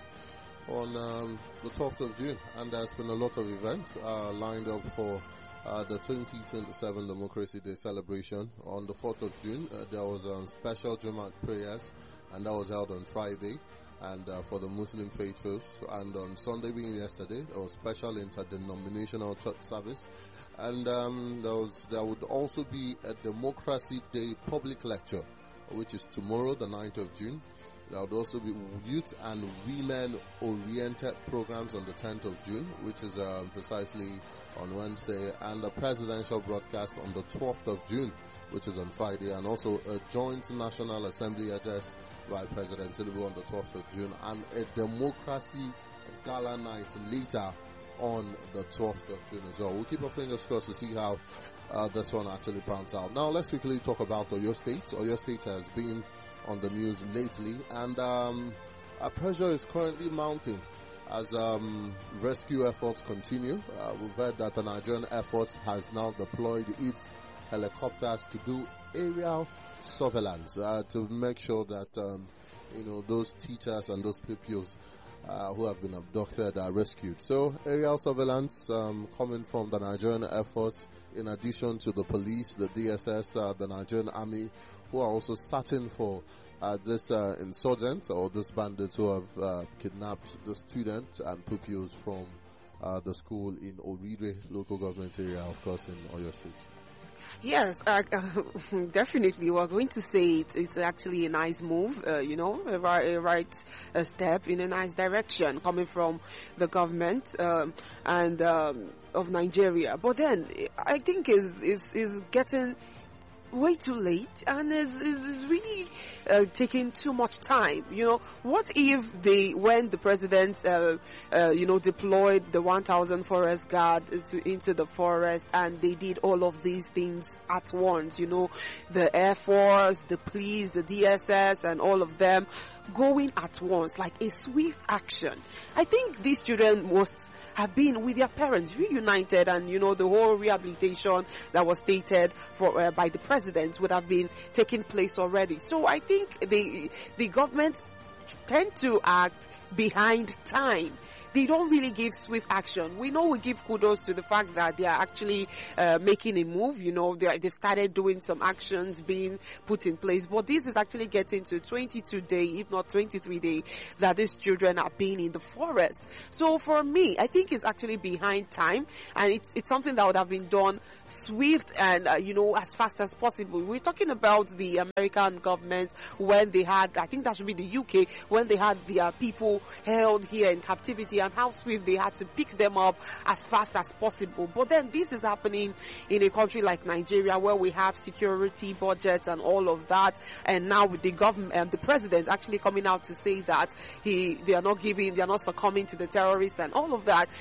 on um, the twelfth of June, and there's been a lot of events uh, lined up for uh, the twenty twenty-seven Democracy Day celebration. On the fourth of June, uh, there was um, special Jumat prayers, and that was held on Friday, and uh, for the Muslim faithfuls. And on Sunday, being yesterday, there was special interdenominational church service. And um, there, was, there would also be a Democracy Day public lecture, which is tomorrow, the ninth of June. There would also be youth and women-oriented programs on the tenth of June, which is um, precisely on Wednesday, and a presidential broadcast on the twelfth of June, which is on Friday, and also a joint National Assembly address by President Tinubu on the twelfth of June, and a Democracy Gala night later on the twelfth of June as well. We'll keep our fingers crossed to see how uh, this one actually pans out. Now let's quickly talk about Oyo State. Oyo State has been on the news lately, and um, a pressure is currently mounting as um, rescue efforts continue. Uh, we've heard that the Nigerian Air Force has now deployed its helicopters to do aerial surveillance uh, to make sure that um, you know those teachers and those pupils Uh, who have been abducted are rescued. So aerial surveillance um, coming from the Nigerian Air Force, in addition to the police, the D S S, uh, the Nigerian Army, who are also searching for uh, this uh, insurgent or this bandits who have uh, kidnapped the students and pupils from uh, the school in Orire local government area, of course, in Oyo State.
Yes, uh, definitely. We're going to say it, it's actually a nice move, uh, you know, a right, a right uh, step in a nice direction coming from the government um, and um, of Nigeria. But then I think is is is getting way too late, and is is really uh, taking too much time. You know, what if they, when the president, uh, uh, you know, deployed the one thousand forest guard into, into the forest, and they did all of these things at once? You know, the Air Force, the police, the D S S, and all of them going at once, like a swift action. I think these children must have been with their parents, reunited, and you know the whole rehabilitation that was stated for uh, by the president would have been taking place already. So I think the the government tend to act behind time. they don't really give swift action. We know we give kudos to the fact that they are actually uh, making a move. You know, they are, they've started doing some actions being put in place. But this is actually getting to twenty-two days, if not twenty-three days, that these children are being in the forest. So for me, I think it's actually behind time, and it's it's something that would have been done swift and uh, you know, as fast as possible. We're talking about the American government when they had, I think that should be the U K, when they had their people held here in captivity, and how swift they had to pick them up as fast as possible. But then this is happening in a country like Nigeria, where we have security budgets and all of that, and now with the government, um, the president actually coming out to say that he they are not giving, they are not succumbing to the terrorists and all of that.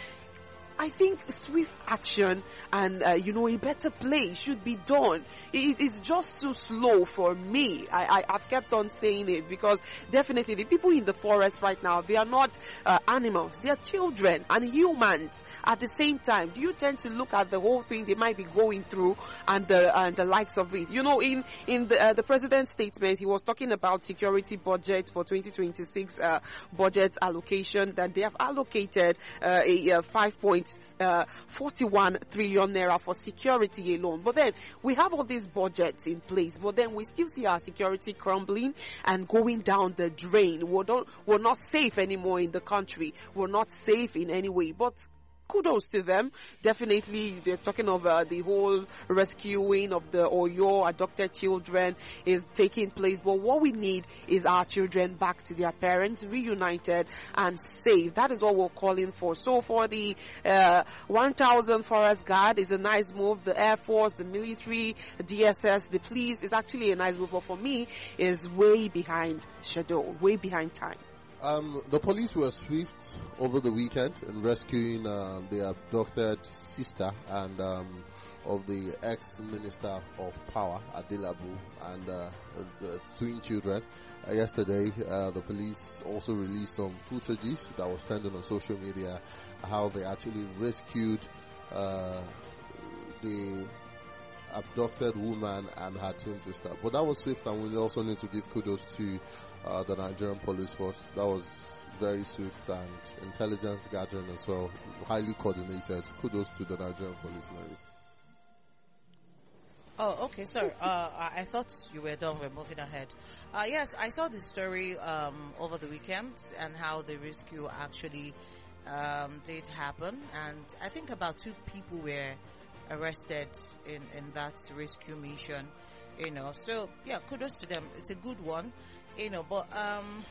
I think swift action and, uh, you know, a better play should be done. It, it's just too slow for me. I, I, I've kept on saying it, because definitely the people in the forest right now, they are not uh, animals. They are children and humans at the same time. Do you tend to look at the whole thing they might be going through and the, and the likes of it? You know, in, in the, uh, the president's statement, he was talking about security budget for twenty twenty-six uh, budget allocation, that they have allocated uh, a, a five point forty-one trillion naira for security alone. But then we have all these budgets in place, but then we still see our security crumbling and going down the drain. We're not, we're not safe anymore in the country. We're not safe in any way. But kudos to them. Definitely, they're talking of uh, the whole rescuing of the Oyo adopted children is taking place. But what we need is our children back to their parents, reunited and safe. That is what we're calling for. So for the uh, one thousand Forest Guard is a nice move. The Air Force, the military, the D S S, the police is actually a nice move. But for me, is way behind schedule, way behind time.
Um, the police were swift over the weekend in rescuing uh, the abducted sister and um, of the ex-minister of power, Adelabu, and uh, the twin children. Uh, yesterday, uh, the police also released some footages that was trending on social media, how they actually rescued uh, the abducted woman and her twin sister. But that was swift, and we also need to give kudos to uh, the Nigerian police force. That was very swift and intelligence gathering as well, highly coordinated. Kudos to the Nigerian police, Mary.
Oh, okay, sir. Uh, I thought you were done. We're moving ahead. Uh, yes, I saw this story um, over the weekend and how the rescue actually um, did happen. And I think about two people were arrested in, in that rescue mission, you know. So, yeah, kudos to them. It's a good one, you know. But, um,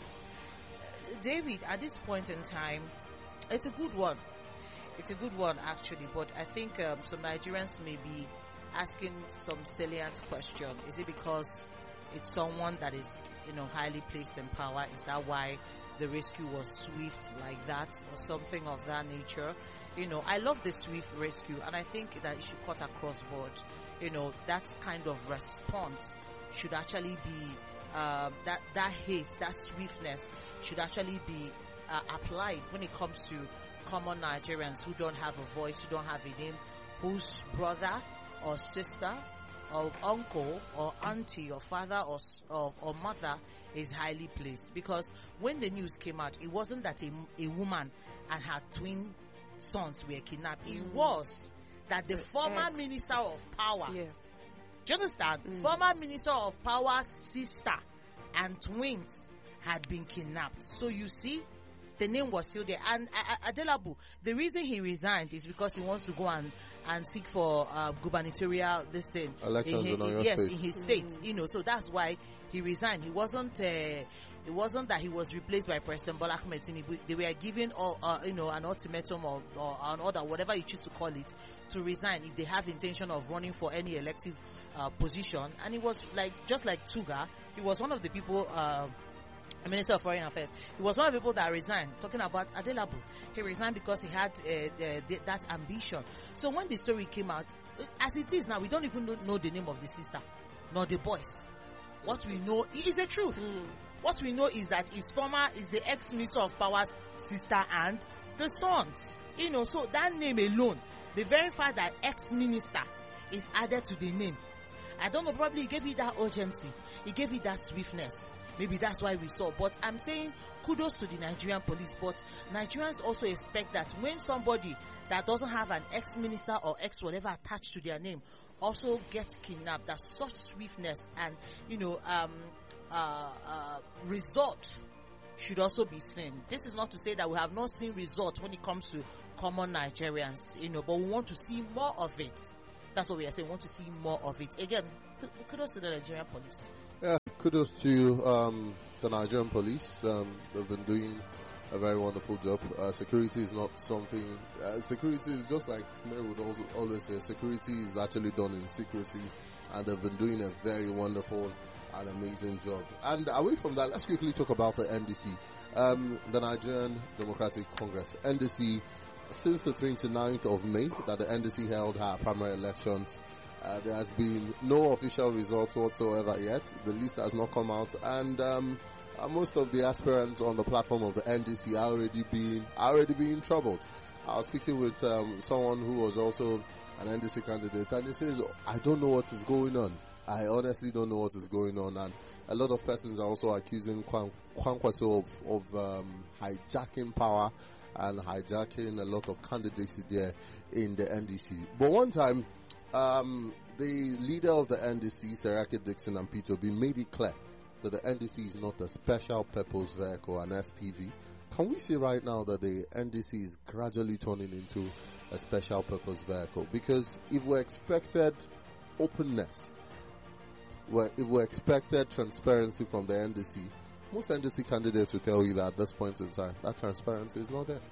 David, at this point in time, it's a good one. It's a good one, actually. But I think um, some Nigerians may be asking some salient question. Is it because it's someone that is, you know, highly placed in power? Is that why the rescue was swift like that, or something of that nature? You know, I love the swift rescue, and I think that it should cut across board. You know, that kind of response should actually be uh, that that haste, that swiftness should actually be uh, applied when it comes to common Nigerians who don't have a voice, who don't have a name, whose brother or sister or uncle or auntie or father or, or or mother is highly placed. Because when the news came out, it wasn't that a, a woman and her twin sons were kidnapped. Mm. It was that the former yes. minister of power, yes. do you understand? Mm. Former minister of power's sister and twins had been kidnapped. So you see, the name was still there. And uh, Adelabu, the reason he resigned is because he wants to go and, and seek for uh, gubernatorial this thing.
Elections
in,
in, in
yes,
state.
in his state. Mm. You know, so that's why he resigned. He wasn't. Uh, it wasn't that he was replaced by President Bola Ahmed Tinubu. They were given, all, uh, you know, an ultimatum or, or an order, whatever you choose to call it, to resign if they have intention of running for any elective uh, position. And it was like just like Tuga. He was one of the people. Uh, Minister of Foreign Affairs. He was one of the people that resigned. Talking about Adelabu, he resigned because he had uh, the, the, that ambition. So when the story came out, as it is now, we don't even know, know the name of the sister, nor the boys. What we know is the truth. Mm. What we know is that his former is the ex-minister of Power's sister and the sons. You know, so that name alone, the very fact that ex-minister is added to the name, I don't know, probably he gave it that urgency. He gave it that swiftness. Maybe that's why we saw. But I'm saying kudos to the Nigerian police. But Nigerians also expect that when somebody that doesn't have an ex-minister or ex-whatever attached to their name also gets kidnapped, that such swiftness and, you know, um, uh, uh, result should also be seen. This is not to say that we have not seen results when it comes to common Nigerians, you know, but we want to see more of it. That's what we are saying. We want to see more of it. Again, kudos to the Nigerian police.
Yeah, kudos to um, the Nigerian police. Um, they've been doing a very wonderful job. Uh, security is not something. Uh, security is just like Mary would also always say. Security is actually done in secrecy, and they've been doing a very wonderful and amazing job. And away from that, let's quickly talk about the N D C, um, the Nigerian Democratic Congress. N D C, since the twenty-ninth of May that the N D C held her primary elections, uh, there has been no official results whatsoever yet. The list has not come out, and um, uh, most of the aspirants on the platform of the N D C are already being are already being troubled. I was speaking with um, someone who was also an N D C candidate, and he says, "I don't know what is going on. I honestly don't know what is going on." And a lot of persons are also accusing Kwan- Kwankwaso of, of um, hijacking power and hijacking a lot of candidacy there in the N D C. But one time, um, the leader of the N D C, Seraki Dixon and Peter Obi, made it clear that the N D C is not a special purpose vehicle, an S P V. Can we see right now that the N D C is gradually turning into a special purpose vehicle? Because if we expected openness, well, if we expected transparency from the N D C, most N D C candidates will tell you that at this point in time, that transparency is not there.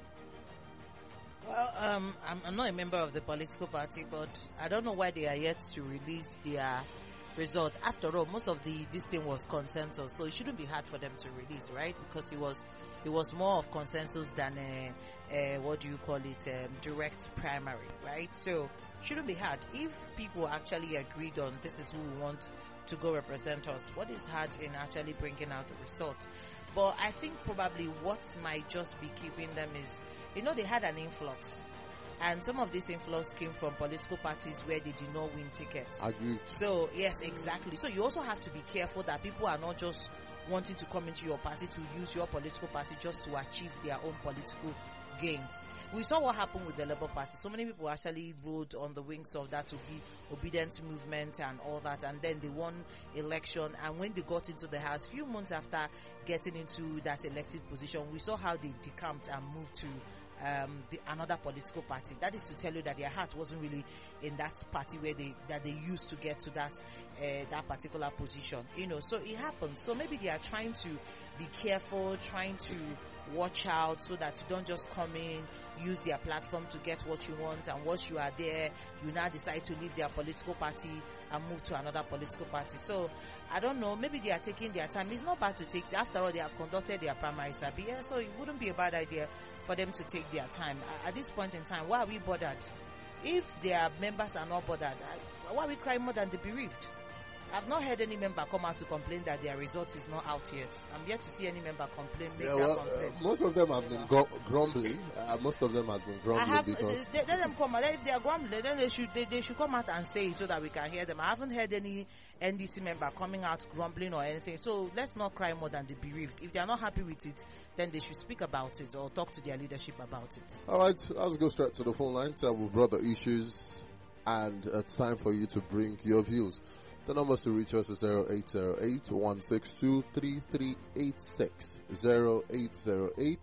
Well, um, I'm, I'm not a member of the political party, but I don't know why they are yet to release their result. After all, most of the this thing was consensus, so it shouldn't be hard for them to release, right? Because it was it was more of consensus than a, a what do you call it, um, direct primary, right? So shouldn't be hard. If people actually agreed on this is who we want to go represent us, what is hard in actually bringing out the result? But I think probably what might just be keeping them is, you know, they had an influx. And some of this influx came from political parties where they did not win tickets.
Agreed.
So, yes, exactly. So you also have to be careful that people are not just wanting to come into your party to use your political party just to achieve their own political gains. We saw what happened with the Labour Party. So many people actually rode on the wings of that to be obedient movement and all that, and then they won election. And when they got into the house, few months after getting into that elected position, we saw how they decamped and moved to um, the, another political party. That is to tell you that their heart wasn't really in that party where they that they used to get to that uh, that particular position. You know, so it happened. So maybe they are trying to be careful, trying to watch out so that you don't just come in, use their platform to get what you want, and once you are there, you now decide to leave their political party and move to another political party. So I don't know, maybe they are taking their time. It's not bad to take, after all, they have conducted their primaries, yeah, so it wouldn't be a bad idea for them to take their time. At this point in time, why are we bothered? If their members are not bothered, why are we crying more than the bereaved? I've not heard any member come out to complain that their results is not out yet. I'm yet to see any member complain, make
yeah,
that
well,
complaint.
Uh, most of them have been gr- grumbling. Uh, most of them has been grumbling
I have,
because
they, let them come out. If they are grumbling, then they should they, they should come out and say it so that we can hear them. I haven't heard any N D C member coming out grumbling or anything. So let's not cry more than the bereaved. If they are not happy with it, then they should speak about it or talk to their leadership about it.
All right, let's go straight to the phone line. Uh, we've brought the issues, and it's time for you to bring your views. The numbers to reach us is zero eight zero eight, one six two, three three eight six, zero eight zero eight,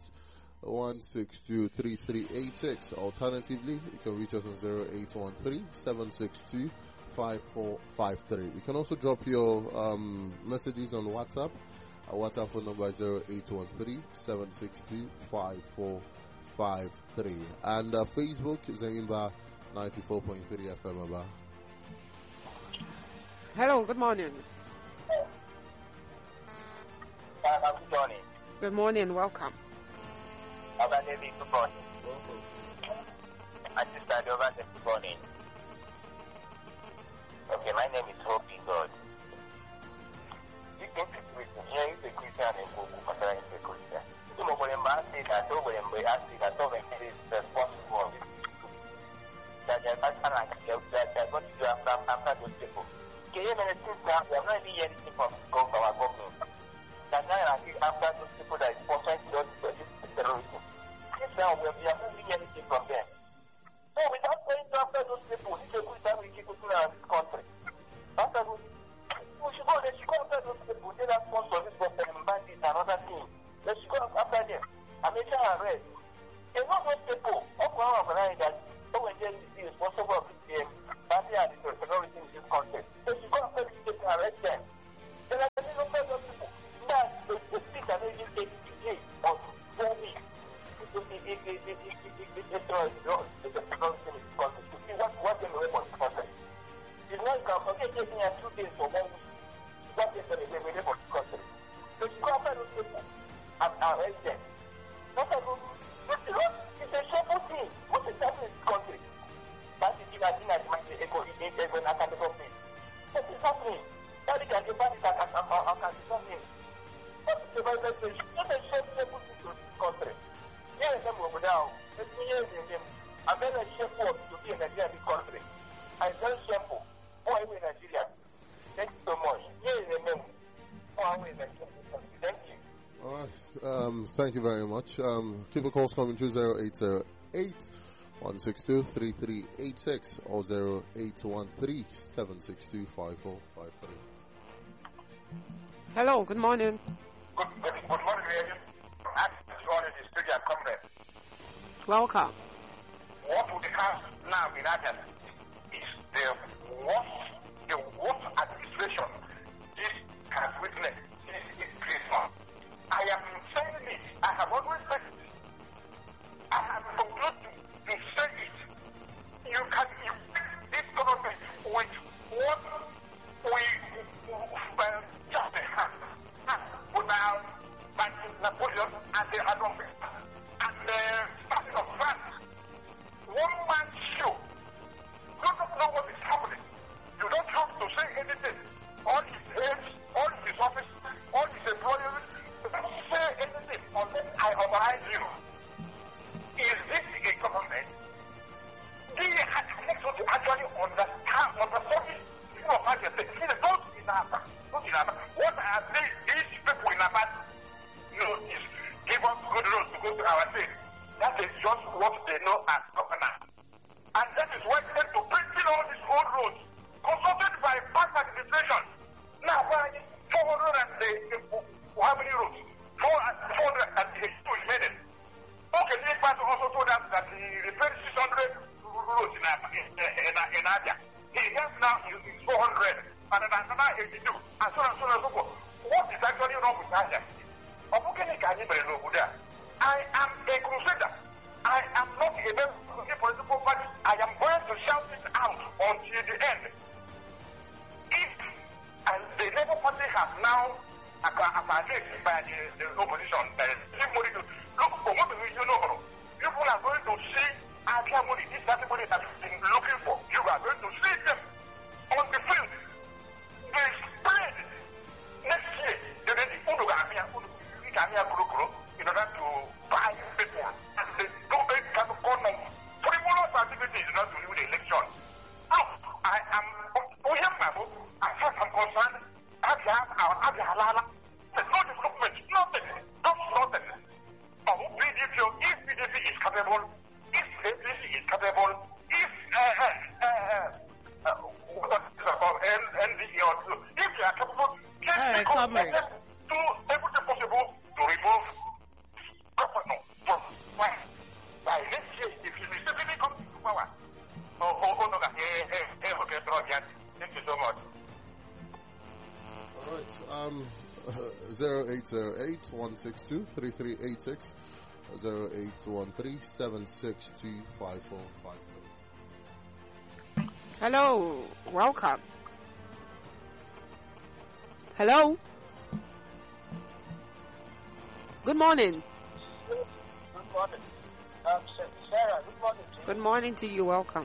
one six two, three three eight six. Alternatively, you can reach us on zero eight one three, seven six two, five four five three. You can also drop your um, messages on WhatsApp. Our WhatsApp phone number is zero eight one three, seven six two, five four five three. And uh, Facebook is Aimba ninety-four point three F M Aba.
Hello, good morning.
Uh, good morning.
Good morning, welcome.
Good morning. I just started over the good morning. Okay, my name is Hope in God. You think it's Christian? Yeah, he's a Christian and Mother is a Christian. You know, when I'm asking, I told him, I asked, I told him he is responsible. That they're not like they're going to do after those people. can can stop him. What is the right message? Not a shame people to this country. Here is them over now. Let's see here in him. I'm very shameful to be in Nigeria this country. I'm very shameful. Why we in Nigeria? Thank you so much. Here is him. Why we in Nigeria this country? Thank you.
All right. Um, thank you very much. Um, keep the calls coming to zero eight zero eight, one six two, three three eight six or zero eight one three, seven six two, five four five three.
Hello, good morning.
Good, good, good morning, ladies. Access all in the studio, comrade.
Welcome.
What would have now been added is the worst, the worst administration this has witnessed since its Christmas. I am saying it. I have always said it. I have concluded to say it. You can you this government with what we uh, just a hand without banking Napoleon and the Adolf and the starting of France. One man show. You don't know what is happening. You don't have to say anything. All his aides, all his office, all his employees, don't say anything unless I authorize you. Is this a government? Do you have to actually understand, understand this? You know what you're saying. Those in Abba, those in Abba, what are they, these people in Abba, you know, is give us good roads to go to our state. That is just what they know as governance. And that is why they tend to bring in all these old roads, consulted by past administration. Now, four hundred and how many roads? four hundred eighty-two is made it. Okay, this person also told us that he repaired six hundred roads in, in, in, in Adia. He has now is four hundred and another eighty-two, and so on and so on and so forth. What is actually wrong with Adia? I am a crusader. I am not a member of the political party. I am going to shout it out until the end. If and the Labour Party has now addressed by the, the opposition, uh, look for what we do know. People are going to see Adia money, this that money that you've been looking for. You are going to see them on the field. They spread next year. They will be in order to buy people. And they don't make kind of condoms. Frivolous activity is not to do the election. Look, I am, as far as I'm concerned, Adia, our Adia Halala, there's no development, nothing, just nothing. But P D P, if P D P is capable, if A P C is capable, if uh, uh, uh, uh, what is it called, N D E or if they are capable, can they do everything possible to remove governor from power. By next year, if you really come to power, oh, oh, oh, no, hey, hey, hey, okay, thank you so much.
All right. Um, zero eight zero eight, one six two, three three eight six, zero eight one three, seven six two, five four five three.
Hello, welcome. Hello. Good morning.
Good morning. Um, Sarah, good morning to you.
Good morning to you. Welcome.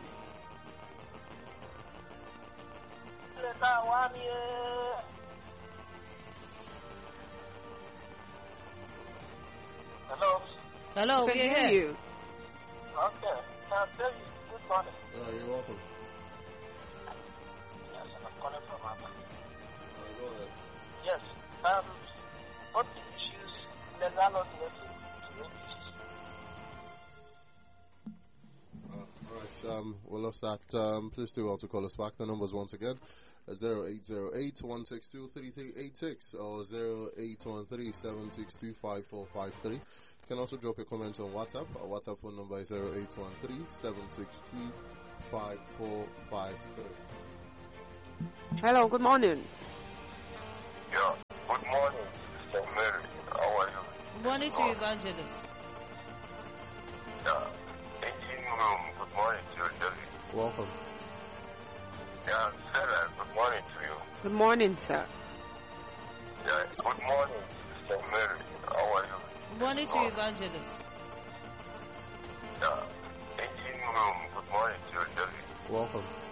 Hello.
Hello, we
can
hear
hear you.
Okay. I'll tell you. Good morning.
Uh, you're welcome.
Yes, I'm calling from Abba.
Uh, go ahead.
Yes. Um, what issues the landlord went to to
Uh, all right. Um, we lost that. Um, please do well to call us back. The numbers once again. zero eight zero eight, one six two, three three eight six or zero eight one three, seven six two, five four five three. You can also drop a comment on WhatsApp. Our WhatsApp phone number is zero eight one three, seven six two, five four five three.
Hello, good morning.
Yeah, good morning, Sister Mary. How are you?
Good morning to you, Evangelist.
Yeah, engine room, good morning to you, Jelly.
Welcome.
Yeah, Sarah, good morning to you.
Good morning, sir.
Yeah, good morning, Sister Mary. How are you?
Good morning to you, Evangelist.
Yeah, engine room, good morning to you, Jelly.
Welcome.